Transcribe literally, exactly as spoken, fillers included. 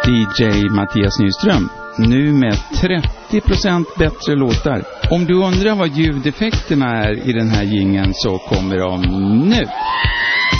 D J Mattias Nyström. Nu med trettio procent bättre låtar. Om du undrar vad ljudeffekterna är i den här jingeln så kommer de nu.